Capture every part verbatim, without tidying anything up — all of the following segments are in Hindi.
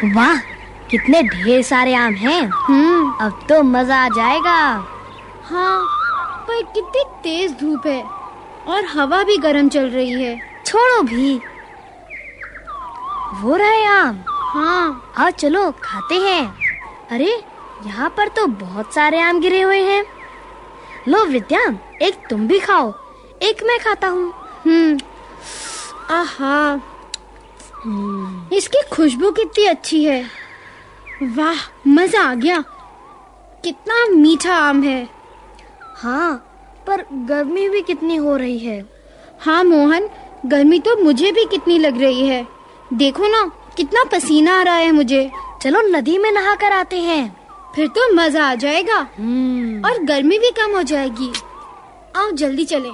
वाह, कितने ढेर सारे आम हैं। हम्म अब तो मजा आ जाएगा। हाँ, पर कितनी तेज धूप है और हवा भी गर्म चल रही है। छोड़ो भी, वो रहे आम। हाँ, आओ चलो खाते हैं। अरे, यहाँ पर तो बहुत सारे आम गिरे हुए हैं। लो विद्या, एक तुम भी खाओ, एक मैं खाता हूँ। हम्म आहा, इसकी खुशबू कितनी अच्छी है। वाह, मजा आ गया। कितना मीठा आम है। हाँ, पर गर्मी भी कितनी हो रही है। हाँ मोहन, गर्मी तो मुझे भी कितनी लग रही है। देखो ना, कितना पसीना आ रहा है मुझे। चलो नदी में नहा कर आते हैं। फिर तो मजा आ जाएगा हम्म और गर्मी भी कम हो जाएगी। आओ जल्दी चलें।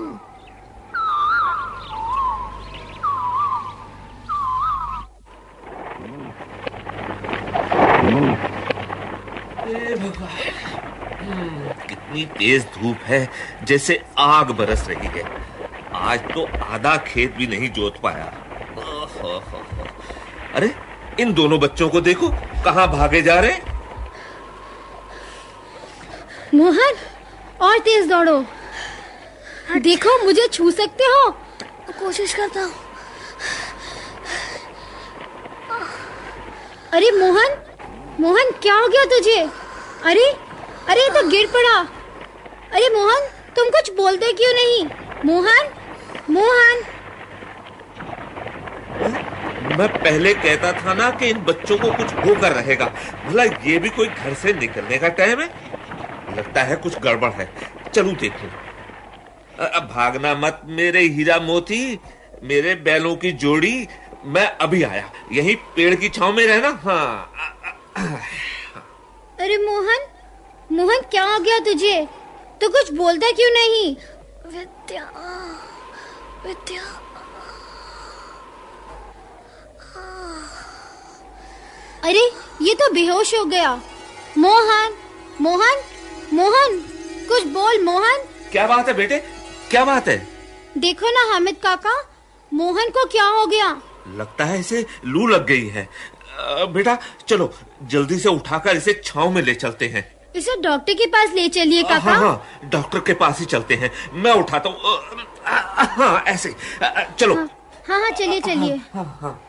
कितनी तेज धूप है, जैसे आग बरस रही है। आज तो आधा खेत भी नहीं जोत पाया। अरे, इन दोनों बच्चों को देखो, कहाँ भागे जा रहे। मोहन, और तेज दौड़ो। देखो, मुझे छू सकते हो। कोशिश करता हूँ। अरे मोहन, मोहन क्या हो गया तुझे? अरे अरे तो गिर पड़ा। अरे मोहन, तुम कुछ बोलते क्यों नहीं? मोहन, मोहन। मैं पहले कहता था ना कि इन बच्चों को कुछ होकर रहेगा। भला ये भी कोई घर से निकलने का टाइम है? लगता है कुछ गड़बड़ है। चलूं देखूं। अब भागना मत मेरे हीरा मोती, मेरे बैलों की जोड़ी। मैं अभी आया। यहीं पेड़ की छांव में रहना। हाँ। अरे मोहन, मोहन क्या हो गया तुझे? तो कुछ बोलता क्यों नहीं? विद्या, विद्या। अरे, ये तो बेहोश हो गया। मोहन, मोहन, मोहन, कुछ बोल मोहन। क्या बात है बेटे, क्या बात है? देखो ना हामिद काका, मोहन को क्या हो गया? लगता है इसे लू लग गई है। बेटा चलो, जल्दी से उठाकर इसे छांव में ले चलते हैं। इसे डॉक्टर के पास ले चलिए काका। हाँ हाँ, डॉक्टर के पास ही चलते हैं। मैं उठाता हूँ। हाँ, ऐसे चलो। हाँ हाँ, हाँ चलिए चलिए। हाँ, हाँ, हाँ।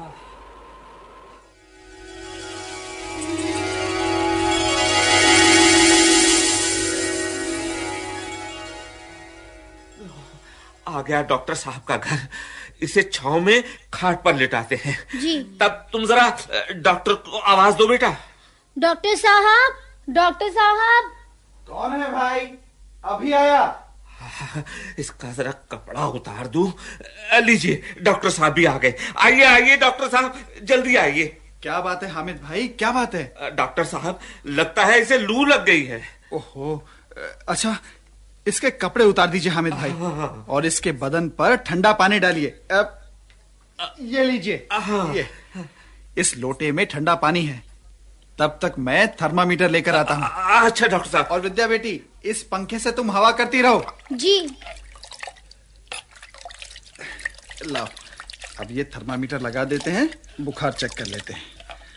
आ गया डॉक्टर साहब का घर। इसे छांव में खाट पर लिटाते हैं। जी। तब तुम जरा डॉक्टर को आवाज दो बेटा। डॉक्टर साहब, डॉक्टर साहब। कौन है भाई? अभी आया। इसका जरा कपड़ा उतार दूं। लीजिए, डॉक्टर साहब भी आ गए। आइए आइए डॉक्टर साहब, जल्दी आइए। क्या बात है हामिद भाई, क्या बात है? डॉक्टर साहब, लगता है इसे लू लग गई है। ओहो, अच्छा, इसके कपड़े उतार दीजिए हामिद भाई, और इसके बदन पर ठंडा पानी डालिए। ये लीजिए, ये इस लोटे में ठंडा पानी है। तब तक मैं थर्मामीटर लेकर आता हूँ। अच्छा डॉक्टर साहब। और विद्या बेटी, इस पंखे से तुम हवा करती रहो। जी। लाओ, अब ये थर्मामीटर लगा देते हैं, बुखार चेक कर लेते हैं।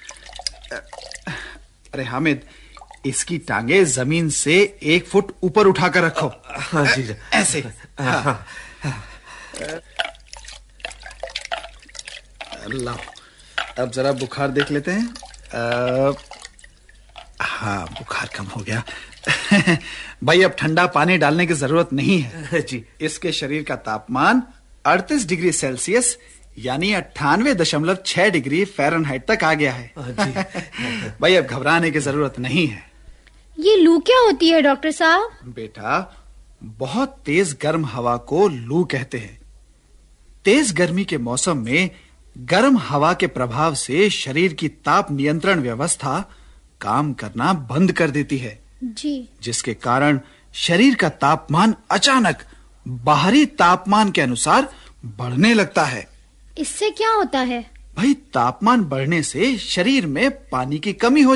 अरे हामिद, इसकी टांगे जमीन से एक फुट ऊपर उठाकर रखो। हाँ जी, ऐसे। हाँ। हाँ। लाओ, अब जरा बुखार देख लेते हैं। आ, हाँ, बुखार कम हो गया। भाई, अब ठंडा पानी डालने की जरूरत नहीं है जी। इसके शरीर का तापमान अड़तीस डिग्री सेल्सियस यानी अट्ठानवे दशमलव छह डिग्री फ़ारेनहाइट तक आ गया है। जी। भाई, अब घबराने की जरूरत नहीं है। ये लू क्या होती है डॉक्टर साहब? बेटा, बहुत तेज गर्म हवा को लू कहते हैं। तेज गर्मी के मौसम में गर्म हवा के प्रभाव से शरीर की ताप नियंत्रण व्यवस्था काम करना बंद कर देती है। जी। जिसके कारण शरीर का तापमान अचानक बाहरी तापमान के अनुसार बढ़ने लगता है। इससे क्या होता है? भाई, तापमान बढ़ने से शरीर में पानी की कमी हो